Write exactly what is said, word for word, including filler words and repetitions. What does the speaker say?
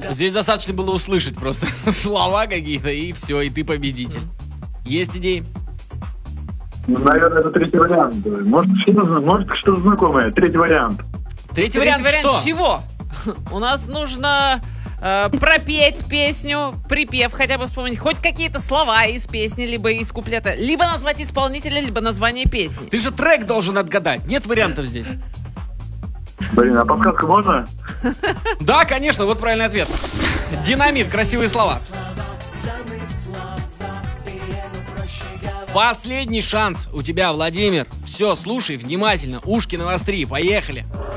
Здесь достаточно было услышать просто слова какие-то, и все, и ты победитель. Есть идеи? Ну, наверное, это третий вариант. Может, что-то, может, что-то знакомое. Третий вариант. Третий, Третий вариант, вариант что? чего? У нас нужно э, пропеть песню, припев хотя бы вспомнить, хоть какие-то слова из песни, либо из куплета, либо назвать исполнителя, либо название песни. Ты же трек должен отгадать. Нет вариантов здесь. Блин, а подсказку можно? Да, конечно, вот правильный ответ. Динамит, красивые слова. Последний шанс у тебя, Владимир. Все, слушай внимательно, ушки навостри, поехали.